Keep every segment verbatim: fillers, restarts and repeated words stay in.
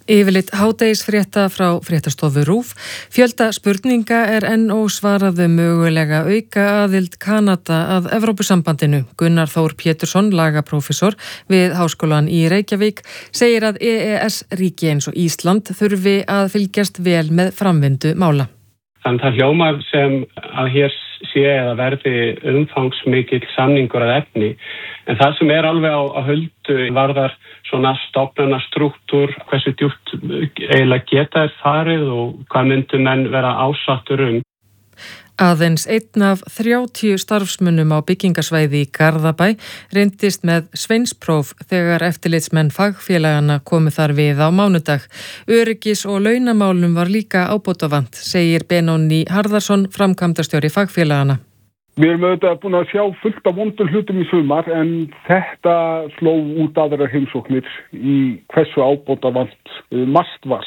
Yfirleitt hádegisfrétta frá fréttastofu RÚV. Fjölda spurninga er enn ósvaraðu mögulega auka aðild Kanada að Evrópusambandinu. Gunnar Þór Pétursson, lagaprófessor við Háskólann í Reykjavík, segir að E E S-ríki eins og Ísland þurfi að fylgjast vel með framvindu mála. Þannig það hljómar sem að hér sé eða verði umfangsmikill samningur að efni. En það sem er alveg á, á huldu varðar svona stofnana strúktúr, hversu djúpt eiginlega geta er farið og hvað myndu menn vera ásattur um. Aðeins einn af þrjátíu starfsmönnum á byggingasvæði í Garðabæ reyndist með sveinspróf þegar eftirlitsmenn fagfélagana komu þar við á mánudag. Öryggis- og launamálum var líka ábótavant, segir Benóni Harðarsson, framkvæmdastjóri fagfélagana. Við erum auðvitað búin að sjá fullt af vondum hlutum í sumar en þetta sló út aðra heimsóknir í hversu ábótavant margt var.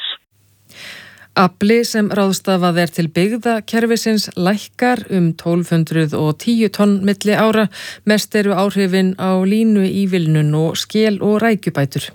Afli sem ráðstafað er til byggða kerfisins lækkar um tólf hundruð og tíu tonn milli ára. Mest eru áhrifin á línu ívilnun og skel og rækjubætur.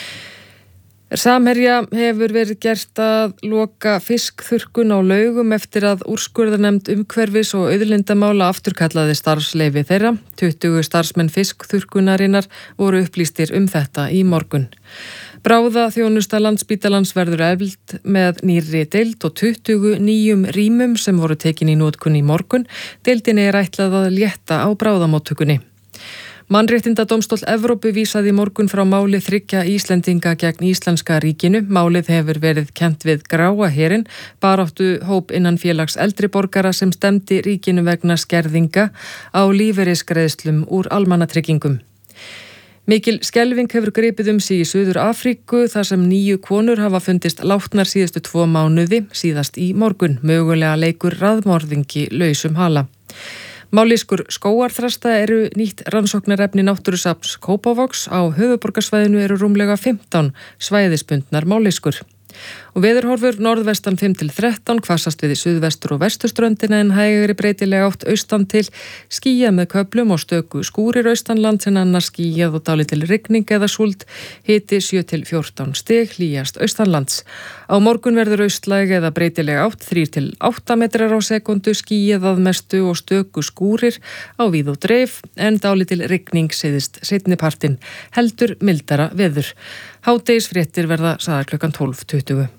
Samherja hefur verið gert að loka fiskþurrkun á Laugum eftir að úrskurðarnefnd umhverfis og auðlindamála afturkallaði starfsleyfi þeirra. tuttugu starfsmenn fiskþurrkunarinnar voru upplýstir um þetta í morgun. Bráða þjónusta Landspítalans verður efld með nýrri deild og tuttugu nýjum rýmum sem voru tekin í notkun í morgun. Deildinni er ætlað að létta á bráðamóttökunni. Mannréttindadómstóll Evrópu vísaði í morgun frá máli þriggja Íslendinga gegn Íslenska ríkinu. Málið hefur verið kennt við Gráa herinn, baráttu hóp innan félags eldri borgara sem stemdi ríkinu vegna skerðinga á lífeyrisgreiðslum úr almannatryggingum. Mikil skelfing hefur gripið um sig í Suður Afríku þar sem níu konur hafa fundist látnar síðustu tvo mánuði, síðast í morgun. Mögulega leikur raðmorðingi lausum hala. Mállýskur skógarþrasta eru nýtt rannsóknarefni náttúrusafns Kópavogs. Á höfuðborgarsvæðinu eru rúmlega fimmtán svæðisbundnar mállýskur. Og veðurhorfur norðvestan fimm til þrettán, hvassast við í suðvestur og vesturströndina en hægari breytilega átt austan til, skýjað með köflum og stöku skúrir austanlands en annars skýjað og dálítil rigning eða súld, hiti sjö til fjórtán stig, hlýjast austanlands. Á morgun verður austlæg eða breytilega átt þrír til átta metrar á sekundu, skýjað að mestu og stöku skúrir á víð og dreif en dálítil rigning syðist seinnipartinn, heldur mildara veður. Hádegisfréttir verða sagðar klukkan tólf tuttugu.